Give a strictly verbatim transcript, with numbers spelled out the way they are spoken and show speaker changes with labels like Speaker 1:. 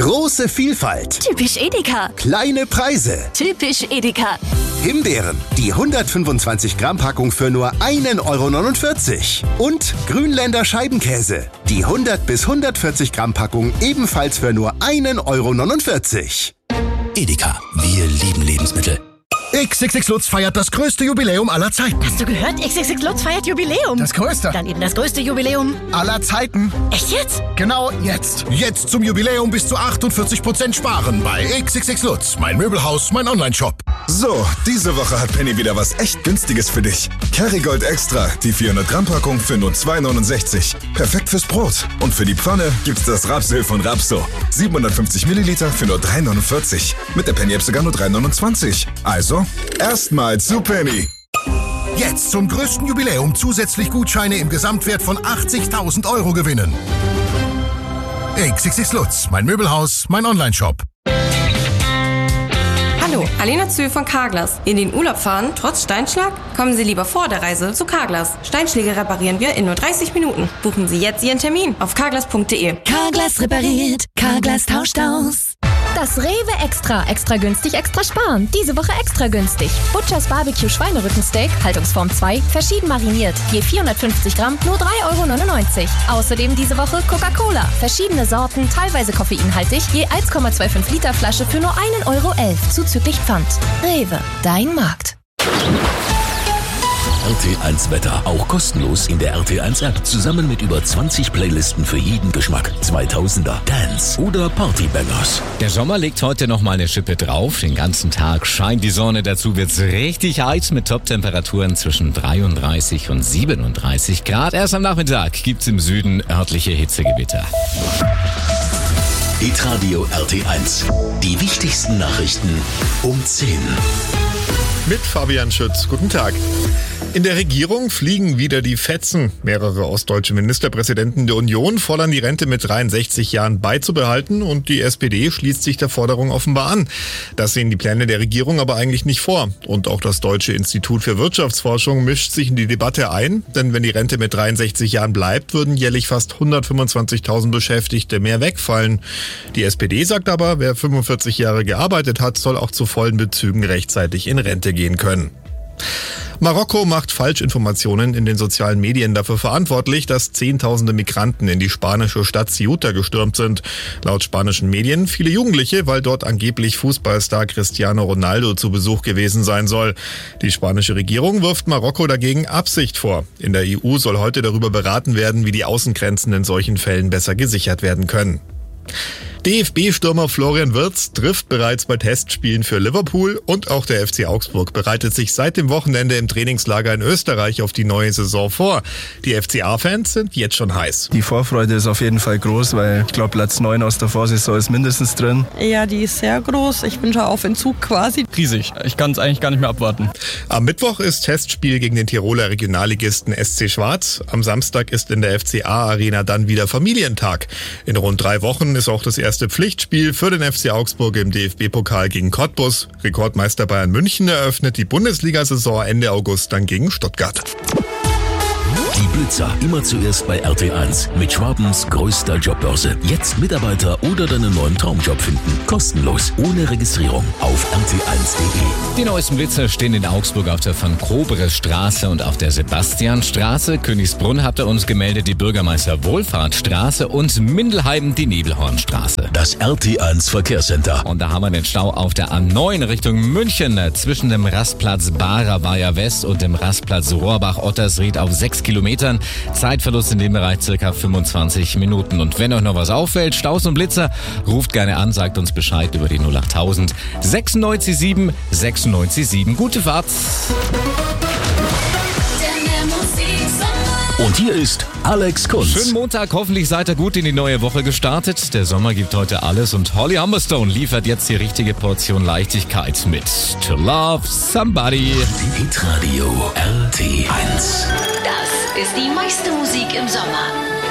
Speaker 1: Große Vielfalt.
Speaker 2: Typisch Edeka.
Speaker 1: Kleine Preise.
Speaker 2: Typisch Edeka.
Speaker 1: Himbeeren, die hundertfünfundzwanzig Gramm Packung für nur einen Euro neunundvierzig. Und Grünländer Scheibenkäse, die hundert bis hundertvierzig Gramm Packung ebenfalls für nur einen Euro neunundvierzig.
Speaker 3: Edeka, wir lieben Lebensmittel.
Speaker 4: X X X Lutz feiert das größte Jubiläum aller Zeiten.
Speaker 5: Hast du gehört? X X X Lutz feiert Jubiläum.
Speaker 4: Das größte.
Speaker 5: Dann eben das größte Jubiläum
Speaker 4: aller Zeiten.
Speaker 5: Echt jetzt?
Speaker 4: Genau jetzt. Jetzt zum Jubiläum bis zu achtundvierzig Prozent sparen bei X X X Lutz. Mein Möbelhaus, mein Onlineshop.
Speaker 6: So, diese Woche hat Penny wieder was echt Günstiges für dich. Kerrygold Extra, die vierhundert Gramm Packung für nur zwei neunundsechzig. Perfekt fürs Brot. Und für die Pfanne gibt's das Rapsöl von Rapso. siebenhundertfünfzig Milliliter für nur drei neunundvierzig. Mit der Penny-App sogar nur drei neunundzwanzig. Also, erstmal zu Penny.
Speaker 4: Jetzt zum größten Jubiläum zusätzlich Gutscheine im Gesamtwert von achtzigtausend Euro gewinnen. X X X Lutz, mein Möbelhaus, mein Onlineshop.
Speaker 7: Hallo, Alena Zühl von Carglass. In den Urlaub fahren, trotz Steinschlag? Kommen Sie lieber vor der Reise zu Carglass. Steinschläge reparieren wir in nur dreißig Minuten. Buchen Sie jetzt Ihren Termin auf carglass punkt de.
Speaker 2: Carglass repariert. Carglass tauscht aus.
Speaker 8: Das Rewe Extra. Extra günstig, extra sparen. Diese Woche extra günstig. Butchers Barbecue Schweinerückensteak, Haltungsform zwei, verschieden mariniert. Je vierhundertfünfzig Gramm, nur drei Euro neunundneunzig. Außerdem diese Woche Coca-Cola. Verschiedene Sorten, teilweise koffeinhaltig, je eins Komma fünfundzwanzig Liter Flasche für nur einen Euro elf. Zuzüglich Pfand. Rewe, dein Markt.
Speaker 3: R T eins Wetter, auch kostenlos in der R T eins App. Zusammen mit über zwanzig Playlisten für jeden Geschmack. zweitausender, Dance oder Partybangers.
Speaker 9: Der Sommer legt heute noch mal eine Schippe drauf. Den ganzen Tag scheint die Sonne. Dazu wird's richtig heiß mit Top-Temperaturen zwischen dreiunddreißig und siebenunddreißig Grad. Erst am Nachmittag gibt's im Süden örtliche Hitzegewitter.
Speaker 3: Hitradio R T eins. Die wichtigsten Nachrichten um zehn.
Speaker 10: Mit Fabian Schütz. Guten Tag. In der Regierung fliegen wieder die Fetzen. Mehrere ostdeutsche Ministerpräsidenten der Union fordern, die Rente mit dreiundsechzig Jahren beizubehalten, und die S P D schließt sich der Forderung offenbar an. Das sehen die Pläne der Regierung aber eigentlich nicht vor. Und auch das Deutsche Institut für Wirtschaftsforschung mischt sich in die Debatte ein, denn wenn die Rente mit dreiundsechzig Jahren bleibt, würden jährlich fast hundertfünfundzwanzigtausend Beschäftigte mehr wegfallen. Die S P D sagt aber, wer fünfundvierzig Jahre gearbeitet hat, soll auch zu vollen Bezügen rechtzeitig in Rente gehen können. Marokko macht Falschinformationen in den sozialen Medien dafür verantwortlich, dass Zehntausende Migranten in die spanische Stadt Ceuta gestürmt sind. Laut spanischen Medien viele Jugendliche, weil dort angeblich Fußballstar Cristiano Ronaldo zu Besuch gewesen sein soll. Die spanische Regierung wirft Marokko dagegen Absicht vor. In der E U soll heute darüber beraten werden, wie die Außengrenzen in solchen Fällen besser gesichert werden können. D F B-Stürmer Florian Wirtz trifft bereits bei Testspielen für Liverpool, und auch der F C Augsburg bereitet sich seit dem Wochenende im Trainingslager in Österreich auf die neue Saison vor. Die F C A-Fans sind jetzt schon heiß.
Speaker 11: Die Vorfreude ist auf jeden Fall groß, weil ich glaube, Platz neun aus der Vorsaison ist mindestens drin.
Speaker 12: Ja, die ist sehr groß. Ich bin schon auf Entzug quasi.
Speaker 11: Riesig. Ich kann es eigentlich gar nicht mehr abwarten.
Speaker 10: Am Mittwoch ist Testspiel gegen den Tiroler Regionalligisten S C Schwarz. Am Samstag ist in der F C A-Arena dann wieder Familientag. In rund drei Wochen ist auch das erste Pflichtspiel für den F C Augsburg im D F B-Pokal gegen Cottbus. Rekordmeister Bayern München eröffnet die Bundesliga-Saison Ende August dann gegen Stuttgart.
Speaker 3: Die Blitzer immer zuerst bei R T eins mit Schwabens größter Jobbörse. Jetzt Mitarbeiter oder deinen neuen Traumjob finden. Kostenlos, ohne Registrierung auf R T eins punkt de.
Speaker 9: Die neuesten Blitzer stehen in Augsburg auf der Van-Kobres-Straße und auf der Sebastianstraße. Königsbrunn habt ihr uns gemeldet, die Bürgermeister-Wohlfahrtstraße, und Mindelheim die Nebelhornstraße.
Speaker 3: Das R T eins Verkehrscenter.
Speaker 9: Und da haben wir den Stau auf der A neun Richtung München zwischen dem Rastplatz Barer West und dem Rastplatz Rohrbach-Ottersried auf sechs Kilometern. Zeitverlust in dem Bereich circa fünfundzwanzig Minuten. Und wenn euch noch was auffällt, Staus und Blitzer, ruft gerne an, sagt uns Bescheid über die null achttausend sechsundneunzig sieben sechsundneunzig sieben. Gute Fahrt!
Speaker 3: Und hier ist Alex Kunz.
Speaker 9: Schönen Montag, hoffentlich seid ihr gut in die neue Woche gestartet. Der Sommer gibt heute alles und Holly Humberstone liefert jetzt die richtige Portion Leichtigkeit mit To Love Somebody.
Speaker 3: Hitradio R T eins.
Speaker 2: Das ist die meiste Musik im Sommer.